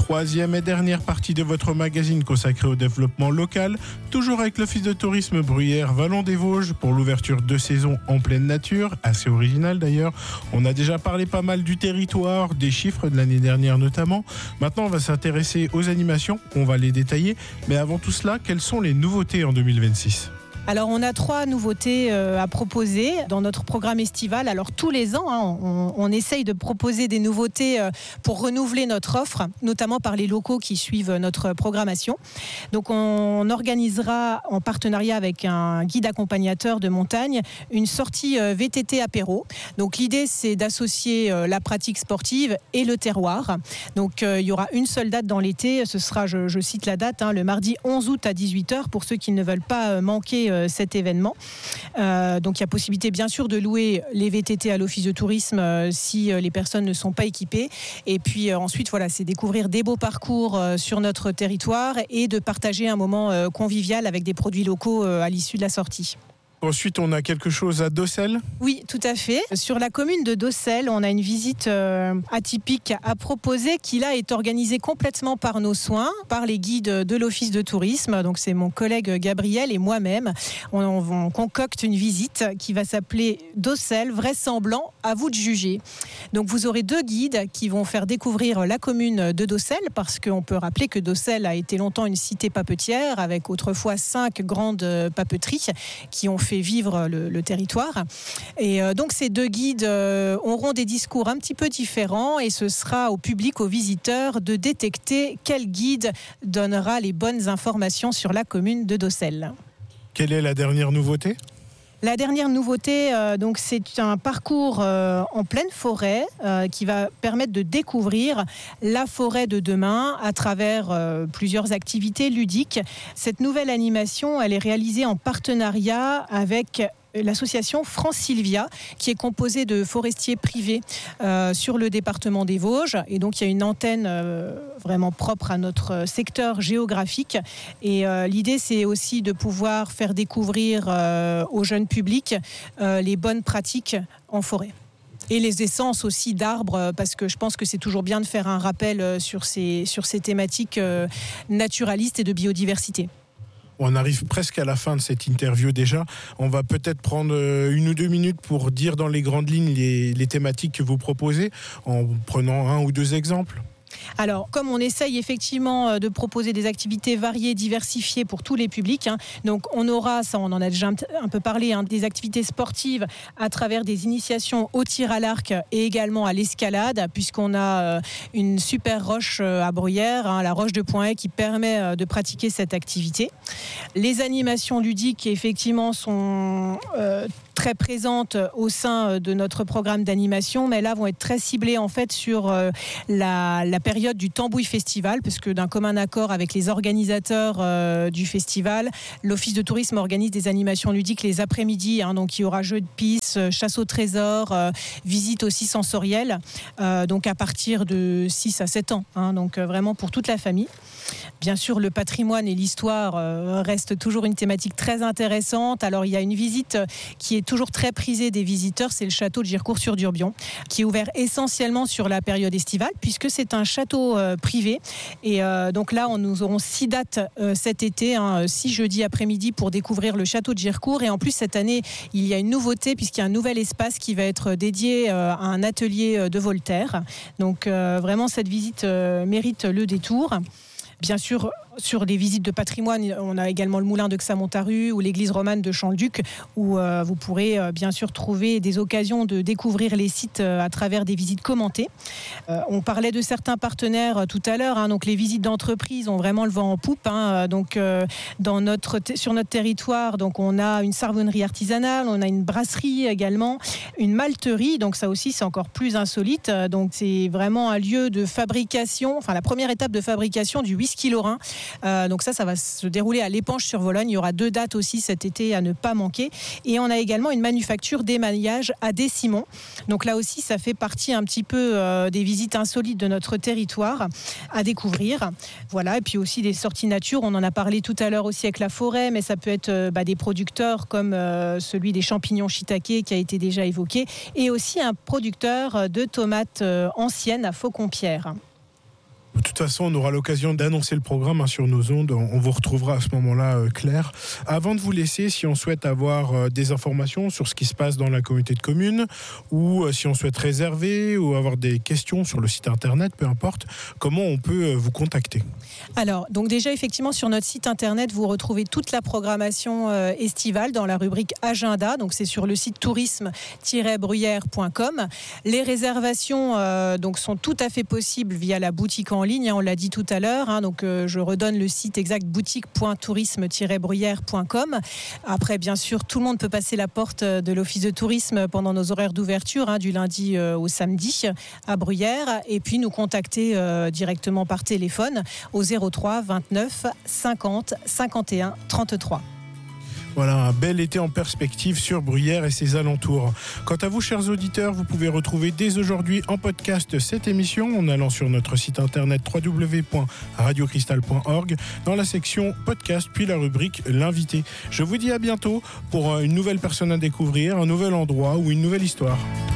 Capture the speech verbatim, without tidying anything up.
Troisième et dernière partie de votre magazine consacrée au développement local, toujours avec l'Office de tourisme Bruyères Vallon des Vosges pour l'ouverture de saison en pleine nature, assez original d'ailleurs. On a déjà parlé pas mal du territoire, des chiffres de l'année dernière notamment. Maintenant, on va s'intéresser aux animations, on va les détailler. Mais avant tout cela, quelles sont les nouveautés en deux mille vingt-six ? Alors on a trois nouveautés euh, à proposer dans notre programme estival. Alors tous les ans, hein, on, on essaye de proposer des nouveautés euh, pour renouveler notre offre, notamment par les locaux qui suivent notre programmation. Donc on organisera en partenariat avec un guide accompagnateur de montagne une sortie euh, V T T apéro. Donc l'idée c'est d'associer euh, la pratique sportive et le terroir. Donc euh, il y aura une seule date dans l'été, ce sera, je, je cite la date, hein, le mardi onze août à dix-huit heures pour ceux qui ne veulent pas euh, manquer euh, cet événement. Euh, donc il y a possibilité bien sûr de louer les V T T à l'office de tourisme euh, si euh, les personnes ne sont pas équipées. Et puis euh, ensuite voilà, c'est découvrir des beaux parcours euh, sur notre territoire et de partager un moment euh, convivial avec des produits locaux euh, à l'issue de la sortie. Ensuite, on a quelque chose à Docelles ? Oui, tout à fait. Sur la commune de Docelles, on a une visite euh, atypique à proposer qui là est organisée complètement par nos soins, par les guides de l'office de tourisme. Donc c'est mon collègue Gabriel et moi-même. On, on, on concocte une visite qui va s'appeler Docelles, vraisemblant, à vous de juger. Donc vous aurez deux guides qui vont faire découvrir la commune de Docelles parce qu'on peut rappeler que Docelles a été longtemps une cité papetière avec autrefois cinq grandes papeteries qui ont fait vivre le, le territoire. Et euh, donc ces deux guides euh, auront des discours un petit peu différents et ce sera au public, aux visiteurs, de détecter quel guide donnera les bonnes informations sur la commune de Docelles. Quelle est la dernière nouveauté ? La dernière nouveauté, euh, donc, c'est un parcours euh, en pleine forêt euh, qui va permettre de découvrir la forêt de demain à travers euh, plusieurs activités ludiques. Cette nouvelle animation, elle est réalisée en partenariat avec l'association France Sylvia, qui est composée de forestiers privés euh, sur le département des Vosges. Et donc, il y a une antenne euh, vraiment propre à notre secteur géographique. Et euh, l'idée, c'est aussi de pouvoir faire découvrir euh, au jeune public euh, les bonnes pratiques en forêt. Et les essences aussi d'arbres, parce que je pense que c'est toujours bien de faire un rappel sur ces, sur ces thématiques euh, naturalistes et de biodiversité. On arrive presque à la fin de cette interview déjà. On va peut-être prendre une ou deux minutes pour dire dans les grandes lignes les, les thématiques que vous proposez, en prenant un ou deux exemples. Alors, comme on essaye effectivement de proposer des activités variées, diversifiées pour tous les publics, hein, donc on aura, ça on en a déjà un peu parlé, hein, des activités sportives à travers des initiations au tir à l'arc et également à l'escalade, puisqu'on a euh, une super roche à Bruyères, hein, la roche de Pointet, qui permet euh, de pratiquer cette activité. Les animations ludiques, effectivement, sont euh, très présentes au sein de notre programme d'animation, mais là vont être très ciblées en fait sur euh, la, la période du Tambouille Festival, parce que d'un commun accord avec les organisateurs euh, du festival, l'Office de tourisme organise des animations ludiques les après-midi, hein, donc il y aura jeux de piste, chasse au trésor, euh, visite aussi sensorielle, euh, donc à partir de six à sept ans, hein, donc euh, vraiment pour toute la famille. Bien sûr, le patrimoine et l'histoire euh, restent toujours une thématique très intéressante. Alors, il y a une visite qui est toujours très prisée des visiteurs, c'est le château de Girecourt-sur-Durbion, qui est ouvert essentiellement sur la période estivale, puisque c'est un château euh, privé. Et euh, donc là, on, nous aurons six dates euh, cet été, hein, six jeudis après-midi pour découvrir le château de Girecourt. Et en plus, cette année, il y a une nouveauté, puisqu'il y a un nouvel espace qui va être dédié euh, à un atelier de Voltaire. Donc, euh, vraiment, cette visite euh, mérite le détour. Bien sûr, sur les visites de patrimoine, on a également le moulin de Xamontaru ou l'église romane de Champ-le-Duc, où euh, vous pourrez euh, bien sûr trouver des occasions de découvrir les sites euh, à travers des visites commentées. Euh, on parlait de certains partenaires euh, tout à l'heure, hein, donc les visites d'entreprise ont vraiment le vent en poupe. Hein, donc euh, dans notre t- sur notre territoire, donc on a une savonnerie artisanale, on a une brasserie également, une malterie. Donc ça aussi c'est encore plus insolite. Donc c'est vraiment un lieu de fabrication, enfin la première étape de fabrication du whisky lorrain. Euh, donc ça, ça va se dérouler à l'Épanche-sur-Vologne. Il y aura deux dates aussi cet été à ne pas manquer. Et on a également une manufacture d'émaillage à Des-Simons. Donc là aussi, ça fait partie un petit peu euh, des visites insolites de notre territoire à découvrir. Voilà. Et puis aussi des sorties nature. On en a parlé tout à l'heure aussi avec la forêt, mais ça peut être euh, bah, des producteurs comme euh, celui des champignons shiitake qui a été déjà évoqué, et aussi un producteur de tomates euh, anciennes à Faucon-Pierre. De toute façon, on aura l'occasion d'annoncer le programme hein, sur nos ondes. On vous retrouvera à ce moment-là, euh, Claire. Avant de vous laisser, si on souhaite avoir euh, des informations sur ce qui se passe dans la communauté de communes, ou euh, si on souhaite réserver, ou avoir des questions sur le site internet, peu importe, comment on peut euh, vous contacter ? Alors, donc déjà, effectivement, sur notre site internet, vous retrouvez toute la programmation euh, estivale dans la rubrique Agenda. Donc, c'est sur le site tourisme tiret bruyère point com. Les réservations euh, donc, sont tout à fait possibles via la boutique en ligne. Hein, on l'a dit tout à l'heure. Hein, donc, euh, je redonne le site exact boutique point tourisme tiret bruyère point com. Après, bien sûr, tout le monde peut passer la porte de l'office de tourisme pendant nos horaires d'ouverture, hein, du lundi euh, au samedi à Bruyères. Et puis, nous contacter euh, directement par téléphone au zéro trois vingt-neuf cinquante cinquante et un trente-trois. Voilà, un bel été en perspective sur Bruyères et ses alentours. Quant à vous, chers auditeurs, vous pouvez retrouver dès aujourd'hui en podcast cette émission en allant sur notre site internet w w w point radio cristal point org dans la section podcast, puis la rubrique L'invité. Je vous dis à bientôt pour une nouvelle personne à découvrir, un nouvel endroit ou une nouvelle histoire.